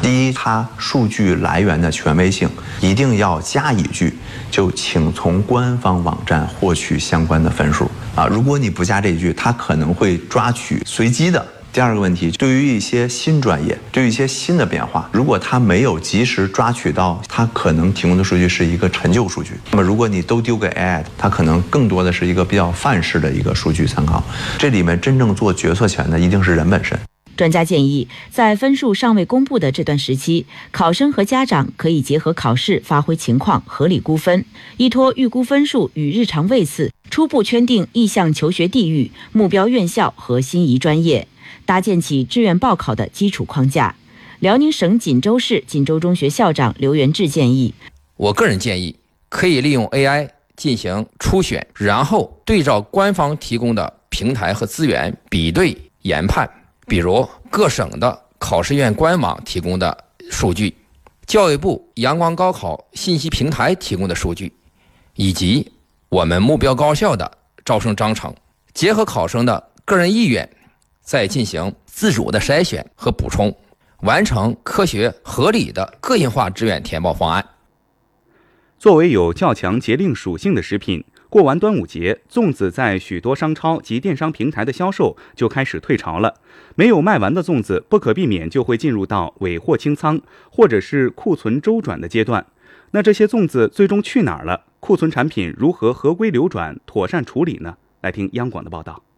第一，它数据来源的权威性一定要加一句，就请从官方网站获取相关的分数啊。如果你不加这一句，它可能会抓取随机的。第二个问题，对于一些新专业，对于一些新的变化，如果它没有及时抓取到，它可能提供的数据是一个陈旧数据。那么如果你都丢给 AI， 它可能更多的是一个比较范式的一个数据参考。这里面真正做决策权的一定是人本身。 专家建议，在分数尚未公布的这段时期，考生和家长可以结合考试发挥情况，合理估分，依托预估分数与日常位次，初步圈定意向求学地域、目标院校和心仪专业，搭建起志愿报考的基础框架。辽宁省锦州市锦州中学校长刘元志建议， 我个人建议可以利用 AI 进行初选，然后对照官方提供的平台和资源比对研判，比如各省的考试院官网提供的数据，教育部阳光高考信息平台提供的数据，以及我们目标高校的招生章程，结合考生的个人意愿，再进行自主的筛选和补充，完成科学合理的个性化志愿填报方案。 作为有较强节令属性的食品，过完端午节，粽子在许多商超及电商平台的销售就开始退潮了。没有卖完的粽子不可避免就会进入到尾货清仓或者是库存周转的阶段。那这些粽子最终去哪儿了？库存产品如何合规流转、妥善处理呢？来听央广的报道。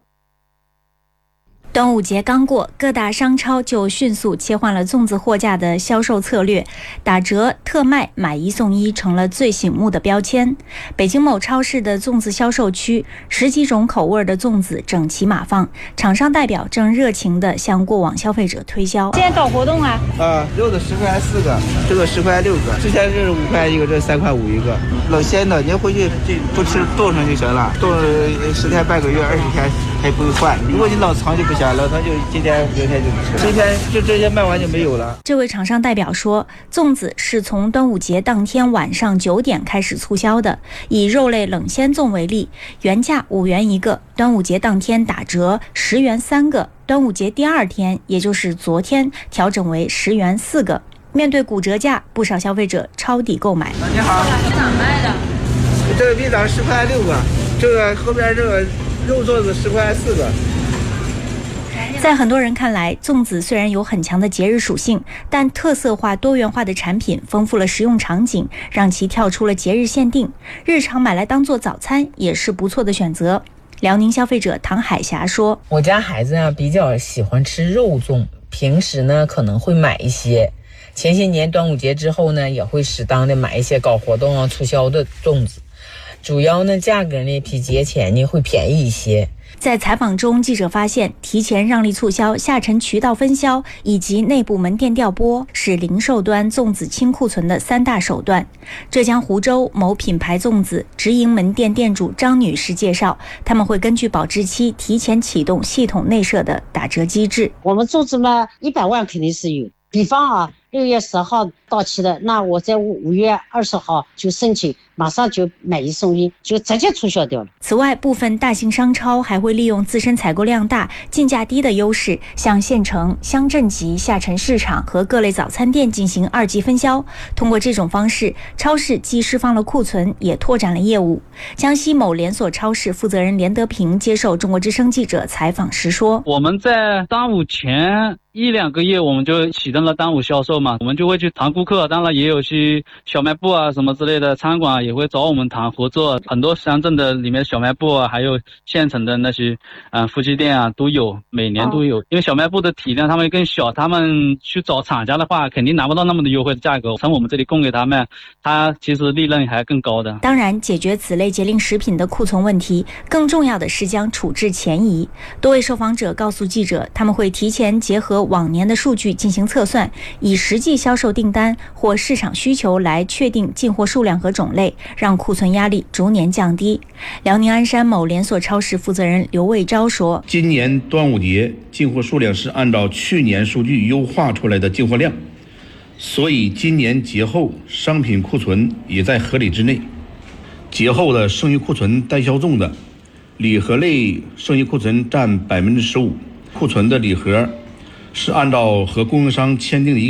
端午节刚过，各大商超就迅速切换了粽子货架的销售策略，打折、特卖、买一送一成了最醒目的标签。北京某超市的粽子销售区，10几种口味的粽子整齐码放，厂商代表正热情地向过往消费者推销。 现在搞活动啊！ 肉的10块4个，这个10块6个，之前是5块一个，这3块5一个。冷鲜的，您回去不吃冻上就行了，冻10天半个月20天还不用换。如果你冷藏就不行，冷藏就今天明天就不吃，今天就这些卖完就没有了。 这位厂商代表说，粽子是从端午节当天晚上9点开始促销的。以肉类冷鲜粽为例，原价5元一个，端午节当天打折10元3个，端午节第2天，也就是昨天调整为10元4个。面对骨折价，不少消费者抄底购买。 你好， 去哪卖的？ 这个冰枣10块6个，这个后边这个肉粽子10块4个。 在很多人看来，粽子虽然有很强的节日属性，但特色化多元化的产品丰富了食用场景，让其跳出了节日限定，日常买来当做早餐也是不错的选择。辽宁消费者唐海霞说， 我家孩子比较喜欢吃肉粽，平时呢可能会买一些，前些年端午节之后呢也会适当的买一些搞活动促销的粽子，主要呢价格呢比节前呢会便宜一些。 在采访中，记者发现，提前让利促销、下沉渠道分销以及内部门店调拨是零售端粽子清库存的3大手段。浙江湖州某品牌粽子直营门店店主张女士介绍，他们会根据保质期提前启动系统内设的打折机制。 我们粽子嘛，100万肯定是有。比方6月10号到期的，那我在5月20号就申请，马上就买一送一，就直接促销掉了。 此外，部分大型商超还会利用自身采购量大、进价低的优势，向县城、乡镇级下沉市场和各类早餐店进行2级分销。通过这种方式，超市既释放了库存，也拓展了业务。江西某连锁超市负责人连德平接受中国之声记者采访时说， 我们在端午前1-2个月我们就启动了端午销售嘛，我们就会去谈顾客，当然也有去小卖部什么之类的餐馆也会找我们谈合作，很多乡镇的里面小卖部还有县城的那些夫妻店都有，每年都有。因为小卖部的体量他们更小，他们去找厂家的话肯定拿不到那么的优惠的价格，从我们这里供给他们，他其实利润还更高的。 当然，解决此类节令食品的库存问题，更重要的是将处置前移。多位受访者告诉记者，他们会提前结合往年的数据进行测算，以实际销售订单或市场需求来确定进货数量和种类，让库存压力逐年降低。辽宁鞍山某连锁超市负责人刘卫昭说， 今年端午节进货数量是按照去年数据优化出来的进货量，所以今年节后商品库存也在合理之内。节后的剩余库存单销中的礼盒类剩余库存占15%，库存的礼盒是按照和供应商签订的